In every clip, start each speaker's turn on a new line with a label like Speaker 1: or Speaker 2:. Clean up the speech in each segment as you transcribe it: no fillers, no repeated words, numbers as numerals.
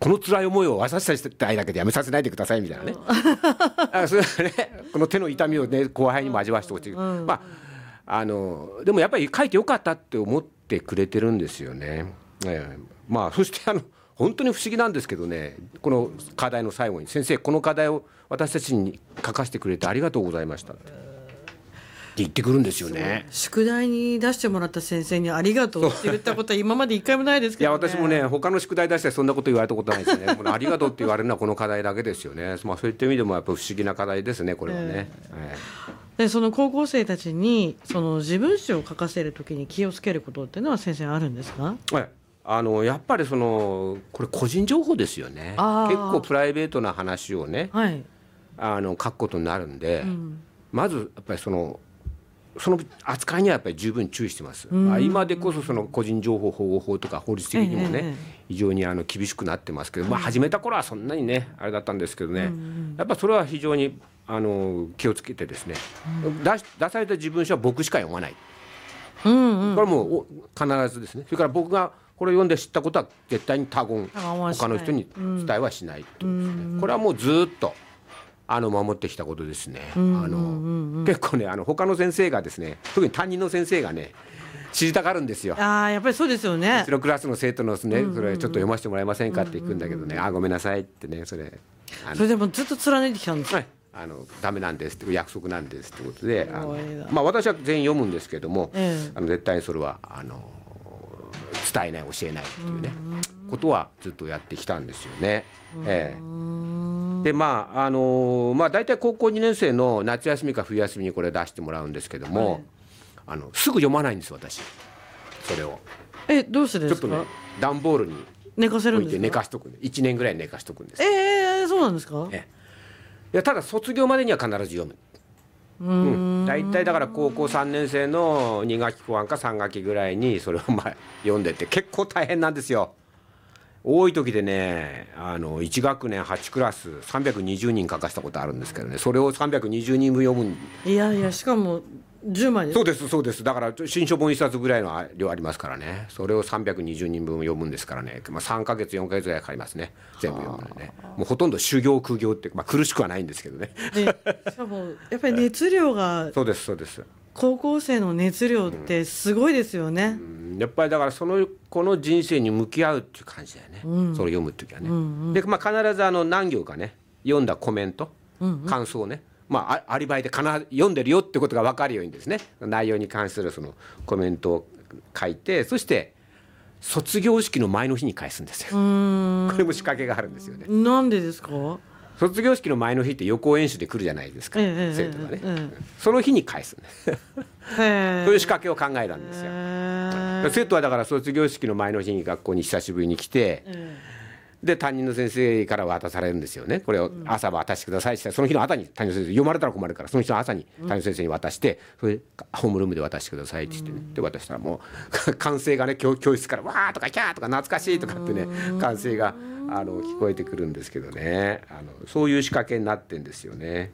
Speaker 1: この辛い思いを私たちだけでやめさせないでくださいみたいなねそれはね、この手の痛みをね後輩にも味わわせてほしい、まあでもやっぱり書いてよかったって思ってくれてるんですよね。まあそして本当に不思議なんですけどね、この課題の最後に先生この課題を私たちに書かせてくれてありがとうございましたって言ってくるんですよね。
Speaker 2: 宿題に出してもらった先生にありがとうって言ったことは今まで一回もないですけどね。
Speaker 1: いや私もね他の宿題出してそんなこと言われたことないですねこのありがとうって言われるのはこの課題だけですよね。まあそういった意味でもやっぱ不思議な課題ですねこれはね。
Speaker 2: でその高校生たちにその自分史を書かせるときに気をつけることっていうのは先生あるんですか？
Speaker 1: やっぱりこれ個人情報ですよね。結構プライベートな話をね、書くことになるんで、まずやっぱりその扱いにはやっぱり十分注意してます。今でこそ個人情報保護法とか法律的にもね、非常に厳しくなってますけど、始めた頃はそんなにねあれだったんですけどね、やっぱそれは非常に気をつけてですね、出された自分書は僕しか読まない、これはもう必ずですね。それから僕がこれを読んで知ったことは絶対に他言他の人に伝えはしないというですね、これはもうずっと守ってきたことですね。結構ね他の先生がですね、特に担任の先生がね知りたがるんですよ。
Speaker 2: やっぱりそうですよね。
Speaker 1: うちのクラスの生徒のですね、それちょっと読ませてもらえませんかって言うんだけどね、ごめんなさいってね、それ
Speaker 2: でもずっと貫いてきたんですか？
Speaker 1: ダメなんですって約束なんですってことで、私は全員読むんですけども、絶対にそれは伝えない教えないっていうね、ことはずっとやってきたんですよね。で大体高校2年生の夏休みか冬休みにこれ出してもらうんですけども、すぐ読まないんです私それを。
Speaker 2: どうしてですか？
Speaker 1: ちょっとね段ボールに
Speaker 2: 寝かせるんですか？
Speaker 1: 置いて寝かしとくんで1年ぐらい寝かしとくんです。
Speaker 2: そうなんですか？
Speaker 1: いやただ卒業までには必ず読む。大体だから高校3年生の2学期後半か3学期ぐらいにそれを読んでて結構大変なんですよ。多い時でね1学年8クラス320人書かせたことあるんですけどね、それを320人分読む。
Speaker 2: いやしかも10枚です。
Speaker 1: そうです。だから新書本1冊ぐらいの量ありますからね、それを320人分読むんですからね、3ヶ月4ヶ月ぐらいかかりますね全部読むのね。もうほとんど修行苦行って、苦しくはないんですけどね。
Speaker 2: しかもやっぱり熱量が
Speaker 1: そうです
Speaker 2: 高校生の熱量ってすごいですよね。
Speaker 1: やっぱりだからこの人生に向き合うっていう感じだよね、それを読む時はね。で必ず何行かね読んだコメント、感想をね、アリバイで必ず読んでるよってことが分かるようにですね、内容に関するそのコメントを書いて、そして卒業式の前の日に返すんですよ。これも仕掛けがあるんですよね。
Speaker 2: なんでですか？
Speaker 1: 卒業式の前の日って予行演習で来るじゃないですか、生徒がね、その日に返すんですそういう仕掛けを考えたんですよ。生徒はだから卒業式の前の日に学校に久しぶりに来て、で担任の先生から渡されるんですよね。これを朝渡してくださいって、その日の朝に担任の先生読まれたら困るから、その日の朝に担任の先生に渡して、それでホームルームで渡してくださいって言ってね、で渡したらもう歓声がね教室からわーとかキャーとか懐かしいとかってね歓声が聞こえてくるんですけどね、そういう仕掛けになってんですよね。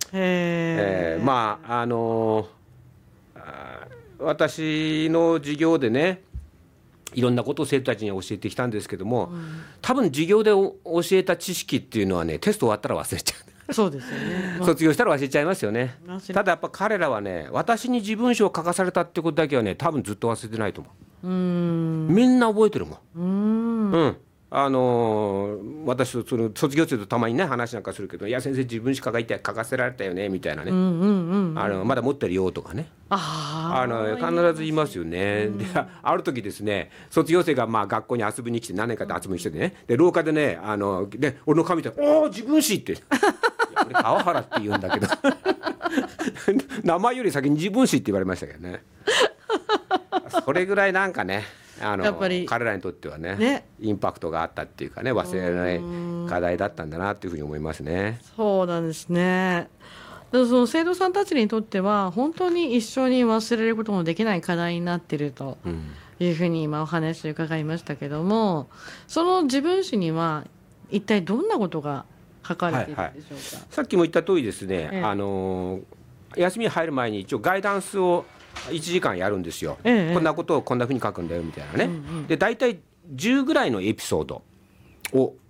Speaker 1: 私の授業でねいろんなことを生徒たちに教えてきたんですけども、多分授業で教えた知識っていうのはねテスト終わったら忘れちゃう。
Speaker 2: そうですよね。
Speaker 1: 卒業したら忘れちゃいますよね。ただやっぱ彼らはね、私に自分史を書かされたってことだけはね多分ずっと忘れてないと思う。みんな覚えてるもん。私とその卒業生とたまにね話なんかするけど、いや先生自分史書かせられたよねみたいなね、まだ持ってるよとかね、必ず言いますよね。である時ですね、卒業生が学校に遊びに来て、何年かで遊びに来てね、で廊下でね俺の髪見て「おお自分史」って俺川原って言うんだけど名前より先に自分史って言われましたけどね。それぐらいなんかねやっぱり彼らにとっては ねインパクトがあったっていうかね、忘れられない課題だったんだなっていうふうに思いますね。
Speaker 2: そうなんですね。その生徒さんたちにとっては本当に一緒に忘れることもできない課題になっているというふうに今お話を伺いましたけども、その自分史には一体どんなことが書かれているんでしょうか？
Speaker 1: さっきも言った通りですね、休み入る前に一応ガイダンスを1時間やるんですよ。こんなことをこんなふうに書くんだよみたいなね。で大体10ぐらいのエピソードを